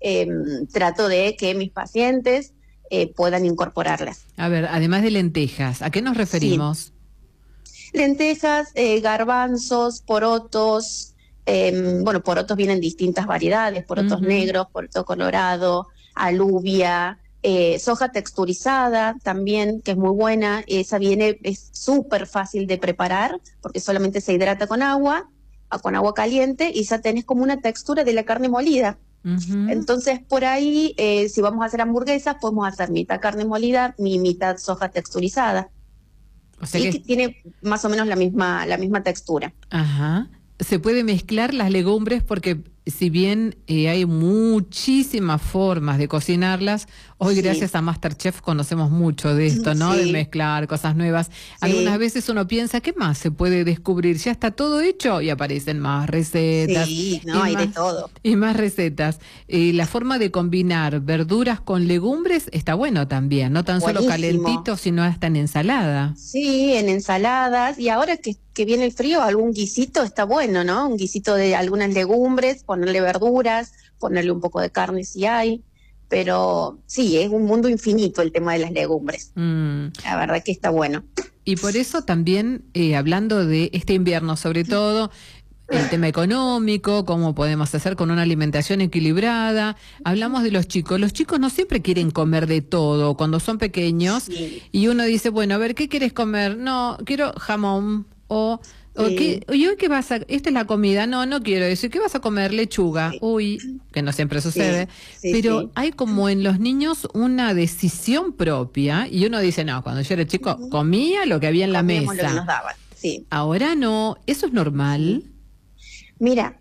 trato de que mis pacientes puedan incorporarlas. A ver, además de lentejas, ¿a qué nos referimos? Sí. Lentejas, garbanzos, porotos. Bueno, porotos vienen distintas variedades, porotos negros, poroto colorado, alubia, soja texturizada también, que es muy buena. Esa es súper fácil de preparar porque solamente se hidrata con agua caliente y ya tenés como una textura de la carne molida. Entonces, por ahí, si vamos a hacer hamburguesas, podemos hacer mitad carne molida, mitad soja texturizada. O sea que tiene más o menos la misma textura. Ajá. Se puede mezclar las legumbres porque si bien hay muchísimas formas de cocinarlas, hoy gracias a MasterChef conocemos mucho de esto, ¿no? De mezclar cosas nuevas. Algunas veces uno piensa, ¿qué más se puede descubrir? Ya está todo hecho y aparecen más recetas. Sí, no, hay de todo. Y más recetas. La forma de combinar verduras con legumbres está bueno también, no tan solo calentito, sino hasta en ensalada. Sí, en ensaladas. Y ahora que viene el frío, algún guisito está bueno, ¿no? Un guisito de algunas legumbres, ponerle verduras, ponerle un poco de carne si hay, pero sí, es un mundo infinito el tema de las legumbres. La verdad que está bueno. Y por eso también, hablando de este invierno sobre todo, el tema económico, cómo podemos hacer con una alimentación equilibrada, hablamos de los chicos. Los chicos no siempre quieren comer de todo cuando son pequeños y uno dice, bueno, a ver, ¿qué quieres comer? No, quiero jamón. ¿Y hoy qué vas a...? Esta es la comida, no quiero eso. ¿Qué vas a comer? Lechuga. Uy, que no siempre sucede. Pero hay como en los niños una decisión propia y uno dice, no, cuando yo era chico comía lo que había en la mesa. Lo que nos daban, Ahora no. ¿Eso es normal? Mira,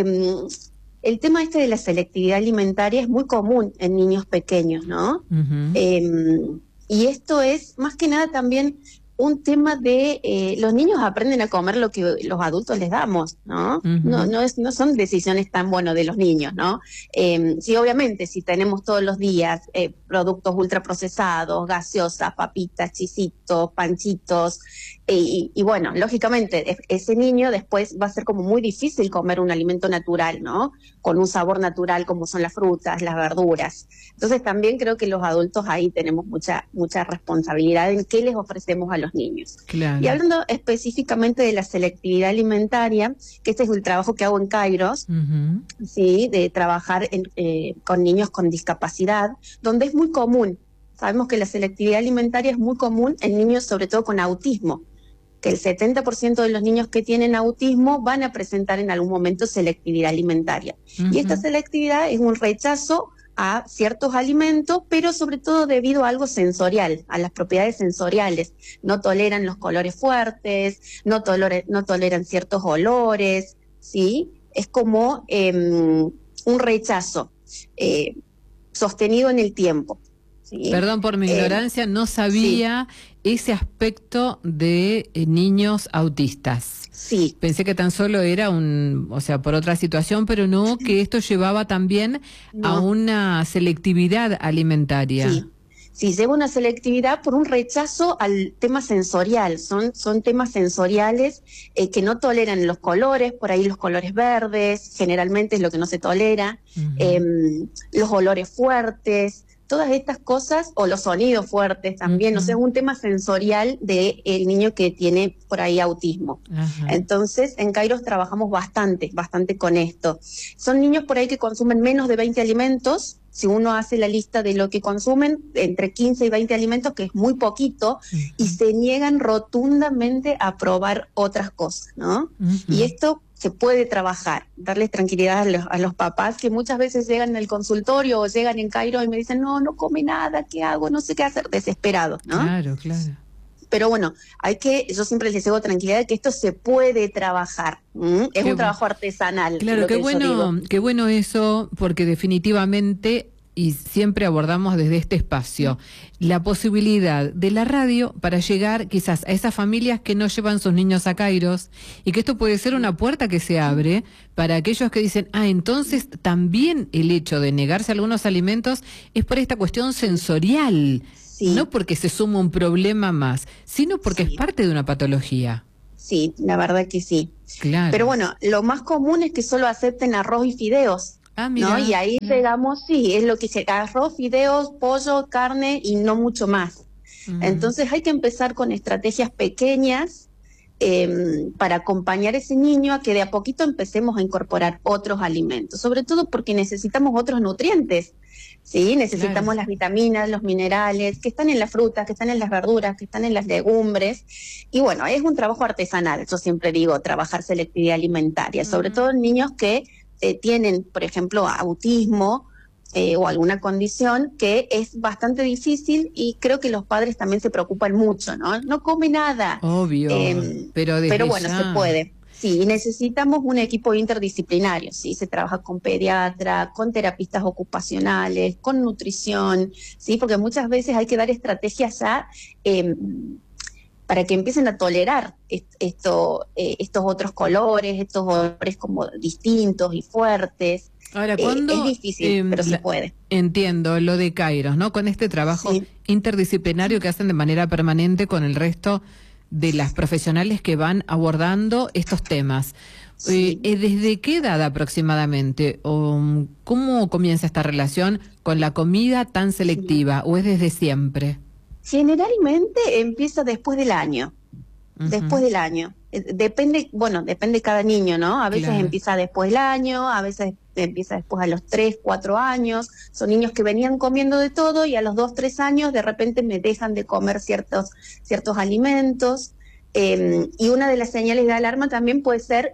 el tema de la selectividad alimentaria es muy común en niños pequeños, ¿no? Y esto es más que nada también un tema de los niños aprenden a comer lo que los adultos les damos, ¿no? No son decisiones tan buenas de los niños, ¿no? Sí, obviamente, si tenemos todos los días productos ultraprocesados, gaseosas, papitas, chisitos, panchitos, y bueno, lógicamente ese niño después va a ser como muy difícil comer un alimento natural, ¿no? Con un sabor natural como son las frutas, las verduras. Entonces también creo que los adultos ahí tenemos mucha responsabilidad en qué les ofrecemos a los niños. Claro. Y hablando específicamente de la selectividad alimentaria, que este es el trabajo que hago en Kairos, ¿sí? De trabajar con niños con discapacidad, donde es muy común. Sabemos que la selectividad alimentaria es muy común en niños sobre todo con autismo, que el 70% de los niños que tienen autismo van a presentar en algún momento selectividad alimentaria. Y esta selectividad es un rechazo a ciertos alimentos, pero sobre todo debido a algo sensorial, a las propiedades sensoriales. No toleran los colores fuertes, no toleran ciertos olores, ¿sí? Es como un rechazo sostenido en el tiempo. ¿Sí? Perdón por mi ignorancia, no sabía ese aspecto de niños autistas. Sí. Pensé que tan solo era por otra situación, pero no que esto llevaba también a una selectividad alimentaria. Sí, lleva una selectividad por un rechazo al tema sensorial. Son temas sensoriales que no toleran los colores, por ahí los colores verdes, generalmente es lo que no se tolera, los olores fuertes, todas estas cosas, o los sonidos fuertes también, o sea, es un tema sensorial del niño que tiene por ahí autismo. Entonces, en Kairos trabajamos bastante con esto. Son niños por ahí que consumen menos de 20 alimentos, si uno hace la lista de lo que consumen, entre 15 y 20 alimentos, que es muy poquito, y se niegan rotundamente a probar otras cosas, ¿no? Y esto se puede trabajar, darles tranquilidad a los papás que muchas veces llegan al consultorio o llegan en Cairo y me dicen, no come nada, ¿qué hago? No sé qué hacer, desesperados, ¿no? Claro. Pero bueno, yo siempre les digo tranquilidad de que esto se puede trabajar. Es un trabajo artesanal. Claro, qué bueno eso, porque definitivamente, y siempre abordamos desde este espacio, la posibilidad de la radio para llegar quizás a esas familias que no llevan sus niños a Kairos, y que esto puede ser una puerta que se abre para aquellos que dicen, entonces también el hecho de negarse a algunos alimentos es por esta cuestión sensorial. Sí. No porque se suma un problema más, sino porque es parte de una patología. Sí, la verdad que sí. Claro. Pero bueno, lo más común es que solo acepten arroz y fideos. Mira. ¿No? Y ahí llegamos, es lo que dice, arroz, fideos, pollo, carne y no mucho más. Entonces hay que empezar con estrategias pequeñas para acompañar a ese niño a que de a poquito empecemos a incorporar otros alimentos, sobre todo porque necesitamos otros nutrientes. Sí, necesitamos las vitaminas, los minerales, que están en las frutas, que están en las verduras, que están en las legumbres. Y bueno, es un trabajo artesanal, yo siempre digo, trabajar selectividad alimentaria, sobre todo en niños que tienen, por ejemplo, autismo o alguna condición que es bastante difícil, y creo que los padres también se preocupan mucho, ¿no? No come nada. Obvio, pero bueno, se puede. Sí, y necesitamos un equipo interdisciplinario, ¿sí? Se trabaja con pediatra, con terapistas ocupacionales, con nutrición, ¿sí? Porque muchas veces hay que dar estrategias ya para que empiecen a tolerar estos otros colores, estos olores como distintos y fuertes. Ahora, ¿cuándo? Es difícil, pero se puede. Entiendo lo de Kairos, ¿no? Con este trabajo interdisciplinario que hacen de manera permanente con el resto de las profesionales que van abordando estos temas. ¿Desde qué edad aproximadamente? ¿O cómo comienza esta relación con la comida tan selectiva? ¿O es desde siempre? Generalmente empieza después del año. Después del año. Depende cada niño, ¿no? A veces empieza después del año, a veces empieza después a los 3, 4 años. Son niños que venían comiendo de todo y a los 2, 3 años de repente me dejan de comer ciertos alimentos. Y una de las señales de alarma también puede ser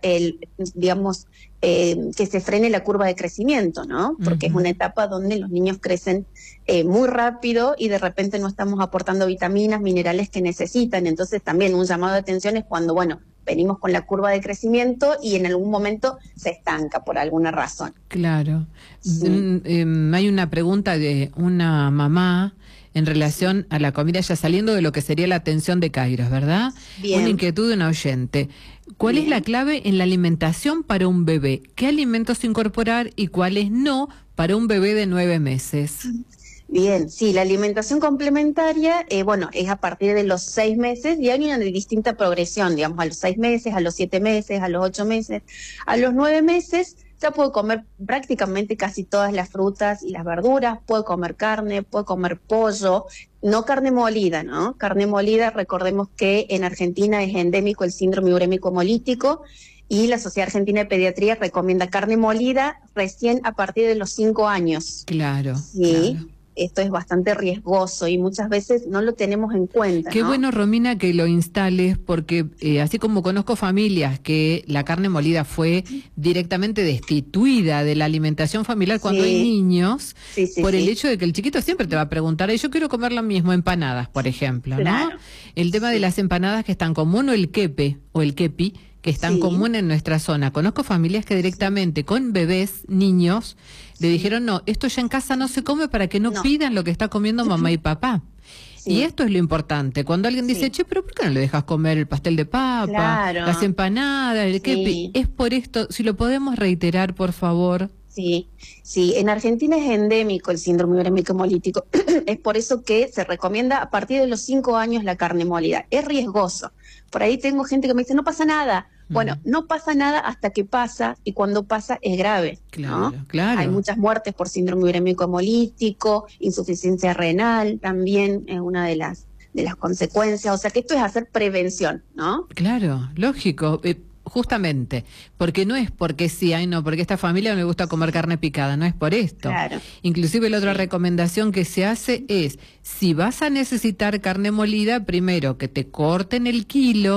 que se frene la curva de crecimiento, ¿no? Porque es una etapa donde los niños crecen muy rápido y de repente no estamos aportando vitaminas, minerales que necesitan. Entonces también un llamado de atención es cuando, venimos con la curva de crecimiento y en algún momento se estanca por alguna razón. Claro. Sí. Hay una pregunta de una mamá en relación a la comida, ya saliendo de lo que sería la atención de Kairos, ¿verdad? Bien. Una inquietud de una oyente. ¿Cuál es la clave en la alimentación para un bebé? ¿Qué alimentos incorporar y cuáles no para un bebé de 9 meses? Bien, sí, la alimentación complementaria, es a partir de los 6 meses y hay una distinta progresión, digamos, a los 6 meses, a los 7 meses, a los 8 meses, a los 9 meses. Ya puedo comer prácticamente casi todas las frutas y las verduras, puedo comer carne, puedo comer pollo, no carne molida, ¿no? Carne molida, recordemos que en Argentina es endémico el síndrome urémico hemolítico y la Sociedad Argentina de Pediatría recomienda carne molida recién a partir de los 5 años. Claro. Sí. Claro. Esto es bastante riesgoso y muchas veces no lo tenemos en cuenta. Qué bueno, Romina, que lo instales, porque así como conozco familias que la carne molida fue directamente destituida de la alimentación familiar cuando hay niños, por el hecho de que el chiquito siempre te va a preguntar, yo quiero comer lo mismo, empanadas, por ejemplo, ¿no? El tema de las empanadas que es tan común, o el quepe, o el kepi, que es tan común en nuestra zona. Conozco familias que directamente con bebés, niños, le dijeron, no, esto ya en casa no se come para que no pidan lo que está comiendo mamá y papá. Y esto es lo importante. Cuando alguien dice, pero ¿por qué no le dejas comer el pastel de papa, las empanadas, el kepi? Es por esto, si lo podemos reiterar, por favor. Sí, en Argentina es endémico el síndrome urémico hemolítico. Es por eso que se recomienda a partir de los 5 años la carne molida. Es riesgoso. Por ahí tengo gente que me dice, no pasa nada. Bueno, no pasa nada hasta que pasa, y cuando pasa es grave, ¿no? Claro. Hay muchas muertes por síndrome urémico hemolítico, insuficiencia renal también es una de las consecuencias. O sea que esto es hacer prevención, ¿no? Claro, lógico. Justamente, porque no es porque porque a esta familia no le gusta comer carne picada, no es por esto. Claro. Inclusive la otra recomendación que se hace es, si vas a necesitar carne molida, primero que te corten el kilo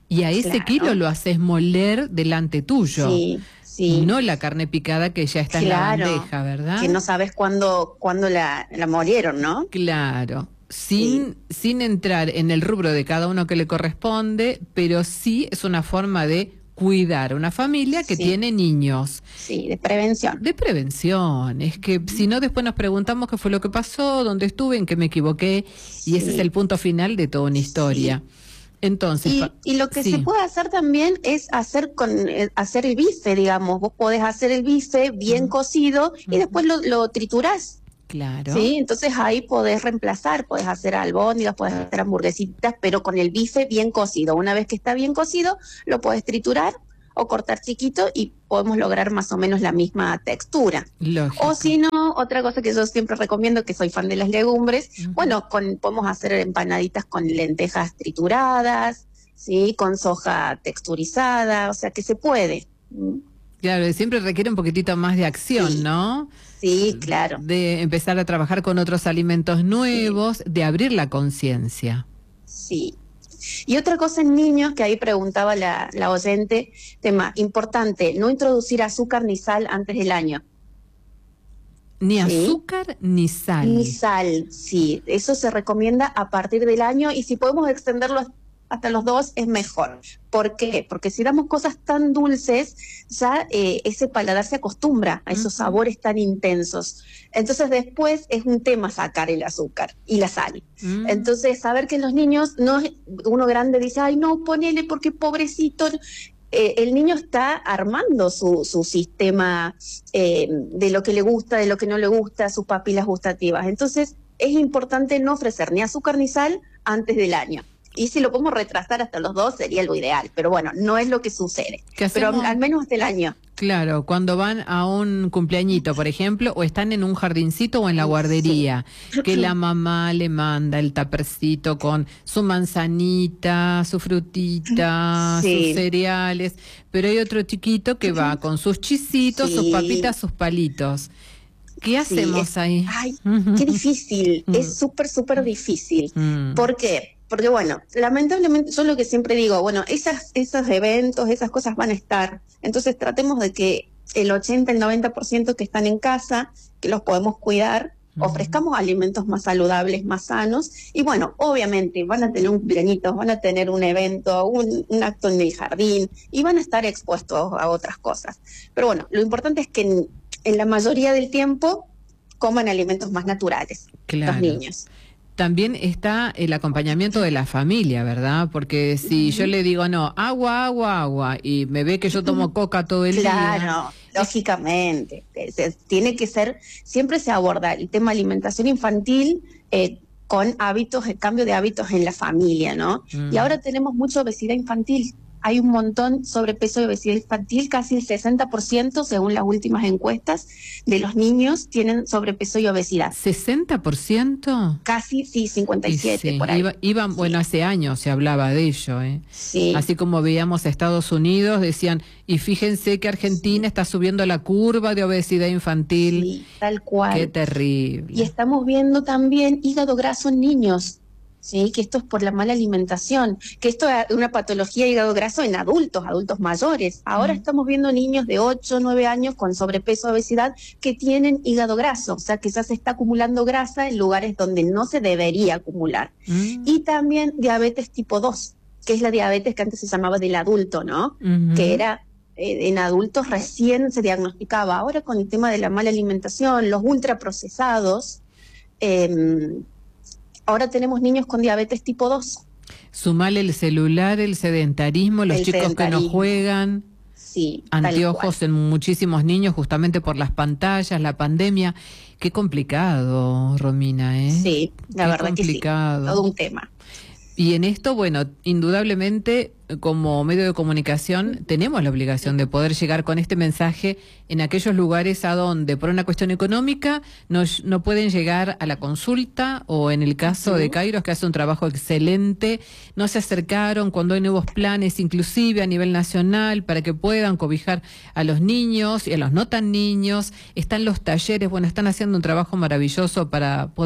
Y a ese kilo lo haces moler delante tuyo. Sí, sí. No la carne picada que ya está en la bandeja, ¿verdad? Que no sabes cuándo la molieron, ¿no? Claro. Sin entrar en el rubro de cada uno que le corresponde, pero sí es una forma de cuidar a una familia que tiene niños. Sí, de prevención. De prevención. Es que si no, después nos preguntamos qué fue lo que pasó, dónde estuve, en qué me equivoqué, y ese es el punto final de toda una historia. Entonces, y lo que se puede hacer también es hacer el bife, digamos. Vos podés hacer el bife bien cocido y después lo triturás. Claro. Sí, entonces ahí podés reemplazar, podés hacer albóndigas, podés hacer hamburguesitas, pero con el bife bien cocido. Una vez que está bien cocido, lo podés triturar o cortar chiquito y podemos lograr más o menos la misma textura. Lógico. O si no, otra cosa que yo siempre recomiendo, que soy fan de las legumbres, bueno, podemos hacer empanaditas con lentejas trituradas, ¿sí? Con soja texturizada, o sea que se puede. Claro, siempre requiere un poquitito más de acción, ¿no? Sí, claro. De empezar a trabajar con otros alimentos nuevos, de abrir la conciencia. Sí. Y otra cosa en niños, que ahí preguntaba la oyente, tema importante, no introducir azúcar ni sal antes del año. Ni azúcar ni sal. Ni sal, sí. Eso se recomienda a partir del año y si podemos extenderlo hasta los 2 es mejor. ¿Por qué? Porque si damos cosas tan dulces, ya ese paladar se acostumbra a esos sabores tan intensos. Entonces después es un tema sacar el azúcar y la sal. Entonces saber que los niños, uno grande dice, ay no, ponele porque pobrecito. El niño está armando su sistema de lo que le gusta, de lo que no le gusta, sus papilas gustativas. Entonces es importante no ofrecer ni azúcar ni sal antes del año. Y si lo podemos retrasar hasta los 2 sería lo ideal, pero bueno, no es lo que sucede. Pero al menos hasta el año. Claro, cuando van a un cumpleañito, por ejemplo, o están en un jardincito o en la guardería, que la mamá le manda el tapercito con su manzanita, su frutita, sus cereales, pero hay otro chiquito que va con sus chisitos, sus papitas, sus palitos. ¿Qué hacemos ahí? Ay, qué difícil, es súper difícil. ¿Por qué? Porque bueno, lamentablemente yo lo que siempre digo, bueno, esos eventos, esas cosas van a estar, entonces tratemos de que el 80, el 90% que están en casa, que los podemos cuidar, ofrezcamos alimentos más saludables, más sanos, y bueno, obviamente van a tener un cumpleañito, van a tener un evento, un acto en el jardín, y van a estar expuestos a otras cosas. Pero bueno, lo importante es que en la mayoría del tiempo coman alimentos más naturales, los niños. También está el acompañamiento de la familia, ¿verdad? Porque si yo le digo, no, agua, y me ve que yo tomo coca todo el día. Claro, lógicamente. Tiene que ser, siempre se aborda el tema alimentación infantil con hábitos, el cambio de hábitos en la familia, ¿no? Y ahora tenemos mucha obesidad infantil. Hay un montón sobrepeso y obesidad infantil, casi el 60%, según las últimas encuestas, de los niños tienen sobrepeso y obesidad. ¿60%? Casi, sí, 57 por ahí. Bueno, hace años se hablaba de ello, ¿eh? Sí. Así como veíamos a Estados Unidos, decían, y fíjense que Argentina está subiendo la curva de obesidad infantil. Sí, tal cual. Qué terrible. Y estamos viendo también hígado graso en niños. Sí, que esto es por la mala alimentación, que esto es una patología de hígado graso en adultos mayores. Ahora estamos viendo niños de 8, 9 años con sobrepeso, obesidad, que tienen hígado graso, o sea que ya se está acumulando grasa en lugares donde no se debería acumular. Y también diabetes tipo 2, que es la diabetes que antes se llamaba del adulto, ¿no? Que era en adultos recién se diagnosticaba. Ahora con el tema de la mala alimentación, los ultraprocesados, ahora tenemos niños con diabetes tipo 2. Sumale el celular, el sedentarismo, los chicos que no juegan. Sí, anteojos en muchísimos niños justamente por las pantallas, la pandemia. Qué complicado, Romina, ¿eh? Sí, la verdad que sí. Todo un tema. Y en esto, bueno, indudablemente, como medio de comunicación, tenemos la obligación de poder llegar con este mensaje en aquellos lugares a donde, por una cuestión económica, no pueden llegar a la consulta, o en el caso de Kairos, que hace un trabajo excelente, no se acercaron cuando hay nuevos planes, inclusive a nivel nacional, para que puedan cobijar a los niños y a los no tan niños. Están los talleres, bueno, están haciendo un trabajo maravilloso para poder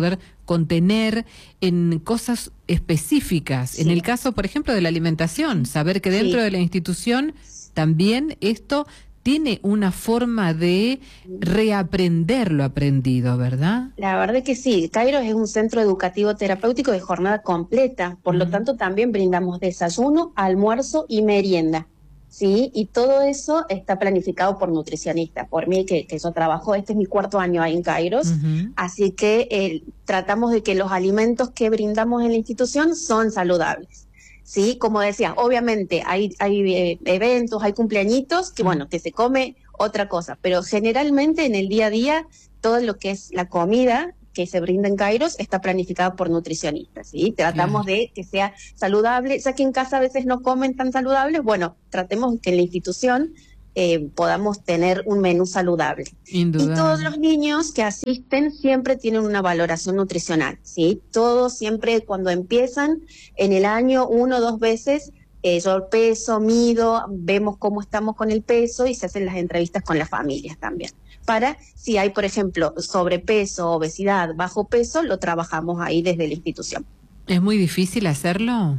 contener en cosas específicas. En el caso, por ejemplo, de la alimentación, saber que dentro de la institución también esto tiene una forma de reaprender lo aprendido, ¿verdad? La verdad que sí. Kairos es un centro educativo terapéutico de jornada completa, por lo tanto también brindamos desayuno, almuerzo y merienda, ¿sí? Y todo eso está planificado por nutricionistas, por mí que yo trabajo, este es mi 4º año ahí en Kairos, así que tratamos de que los alimentos que brindamos en la institución son saludables. Sí, como decía, obviamente hay eventos, hay cumpleañitos que bueno, que se come otra cosa, pero generalmente en el día a día todo lo que es la comida que se brinda en Kairos está planificado por nutricionistas, ¿sí? Tratamos de que sea saludable, ya que en casa a veces no comen tan saludables, bueno, tratemos que en la institución podamos tener un menú saludable. Indudable. Y todos los niños que asisten siempre tienen una valoración nutricional, ¿sí? Todos siempre cuando empiezan en el año 1 o 2 veces, yo peso, mido, vemos cómo estamos con el peso y se hacen las entrevistas con las familias también. Para si hay, por ejemplo, sobrepeso, obesidad, bajo peso, lo trabajamos ahí desde la institución. ¿Es muy difícil hacerlo?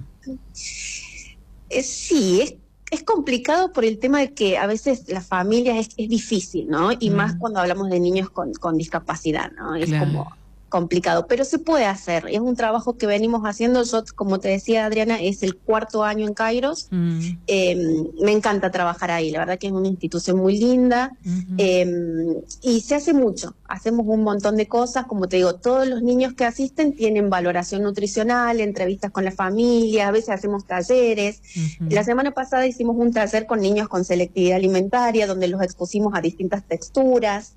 Sí, es complicado por el tema de que a veces las familias es difícil, ¿no? Y más cuando hablamos de niños con discapacidad, ¿no? Es como complicado, pero se puede hacer. Es un trabajo que venimos haciendo. Yo, como te decía, Adriana, es el 4º año en Kairos. Me encanta trabajar ahí. La verdad que es una institución muy linda. Y se hace mucho. Hacemos un montón de cosas. Como te digo, todos los niños que asisten tienen valoración nutricional, entrevistas con la familia, a veces hacemos talleres. La semana pasada hicimos un taller con niños con selectividad alimentaria, donde los expusimos a distintas texturas.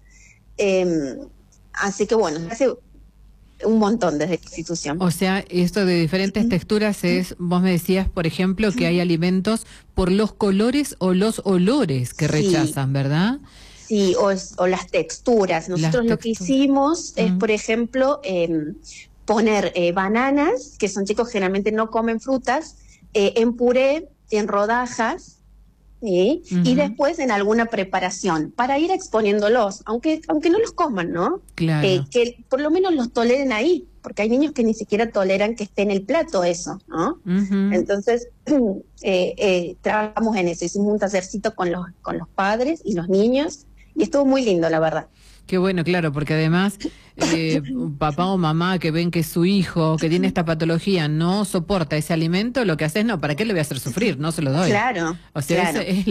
Así que bueno, hace un montón desde la institución. O sea, esto de diferentes texturas es, vos me decías, por ejemplo, que hay alimentos por los colores o los olores que rechazan, ¿verdad? Sí, o las texturas. Nosotros lo que hicimos es, por ejemplo, poner bananas, que son chicos que generalmente no comen frutas, en puré, en rodajas, ¿sí? Y después en alguna preparación, para ir exponiéndolos, aunque no los coman, ¿no? Claro. Que por lo menos los toleren ahí, porque hay niños que ni siquiera toleran que esté en el plato eso, ¿no? Entonces, trabajamos en eso, hicimos un tallercito con los padres y los niños, y estuvo muy lindo, la verdad. Qué bueno, claro, porque además papá o mamá que ven que su hijo que tiene esta patología no soporta ese alimento, lo que hace es, no, ¿para qué le voy a hacer sufrir? No se lo doy. Claro. O sea, ese es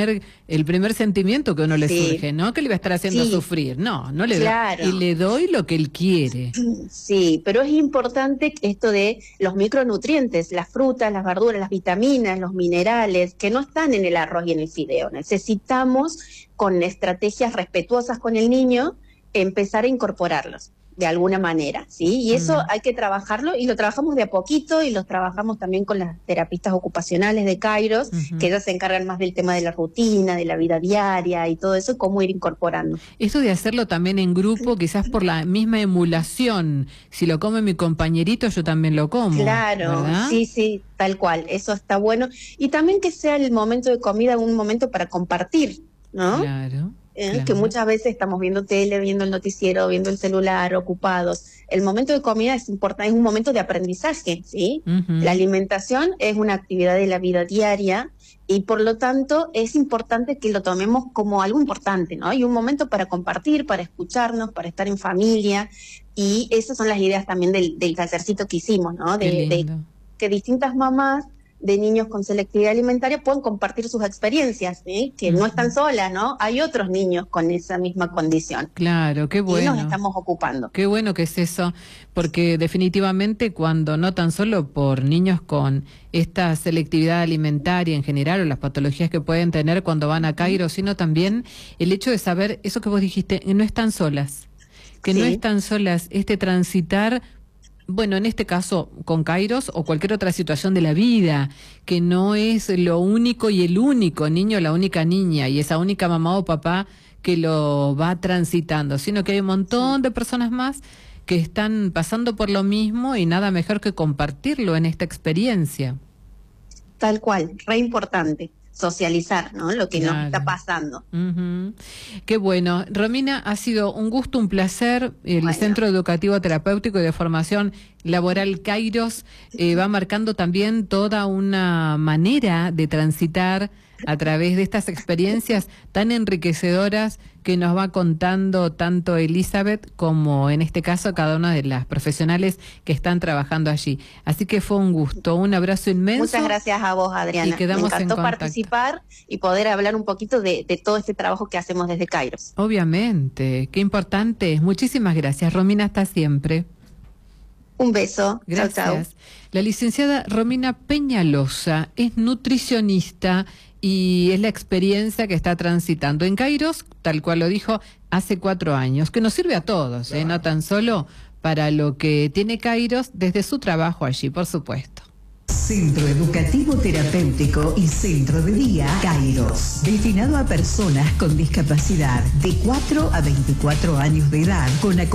el primer sentimiento que a uno le surge, ¿no? Que le va a estar haciendo sufrir. No le doy. Y le doy lo que él quiere. Sí, pero es importante esto de los micronutrientes, las frutas, las verduras, las vitaminas, los minerales, que no están en el arroz y en el fideo. Necesitamos, con estrategias respetuosas con el niño, empezar a incorporarlos de alguna manera, ¿sí? Y eso hay que trabajarlo, y lo trabajamos de a poquito, y lo trabajamos también con las terapistas ocupacionales de Kairos, que ellos se encargan más del tema de la rutina, de la vida diaria y todo eso, cómo ir incorporando. Esto de hacerlo también en grupo, quizás por la misma emulación, si lo come mi compañerito, yo también lo como. Claro, ¿verdad? Sí, tal cual, eso está bueno. Y también que sea el momento de comida un momento para compartir, ¿no? Claro. Que muchas veces estamos viendo tele, viendo el noticiero, viendo el celular, ocupados. El momento de comida es importante, es un momento de aprendizaje, ¿sí? La alimentación es una actividad de la vida diaria, y por lo tanto es importante que lo tomemos como algo importante, ¿no? Y un momento para compartir, para escucharnos, para estar en familia, y esas son las ideas también del tallercito que hicimos, ¿no? De que distintas mamás de niños con selectividad alimentaria puedan compartir sus experiencias, ¿sí? Que no están solas, ¿no? Hay otros niños con esa misma condición. Claro, qué bueno. Y nos estamos ocupando. Qué bueno que es eso, porque definitivamente cuando no tan solo por niños con esta selectividad alimentaria en general o las patologías que pueden tener cuando van a Kairos, sino también el hecho de saber eso que vos dijiste, no están solas, que no están solas, transitar. Bueno, en este caso con Kairos o cualquier otra situación de la vida, que no es lo único y el único niño, la única niña y esa única mamá o papá que lo va transitando, sino que hay un montón de personas más que están pasando por lo mismo, y nada mejor que compartirlo en esta experiencia. Tal cual, re importante. socializar, ¿no? Lo que nos está pasando. Qué bueno. Romina, ha sido un gusto, un placer. El Centro Educativo Terapéutico y de Formación Laboral Kairos va marcando también toda una manera de transitar a través de estas experiencias tan enriquecedoras que nos va contando tanto Elizabeth como en este caso cada una de las profesionales que están trabajando allí. Así que fue un gusto, un abrazo inmenso. Muchas gracias a vos, Adriana. Y quedamos Me encantó en contacto. participar y poder hablar un poquito de todo este trabajo que hacemos desde Kairos. Obviamente, qué importante. Muchísimas gracias, Romina, hasta siempre. Un beso. Gracias. Chau, chau. La licenciada Romina Peñalosa es nutricionista y es la experiencia que está transitando en Kairos, tal cual lo dijo, hace 4 años, que nos sirve a todos, no tan solo para lo que tiene Kairos desde su trabajo allí, por supuesto. Centro Educativo Terapéutico y Centro de Día Kairos, destinado a personas con discapacidad de 4 a 24 años de edad, con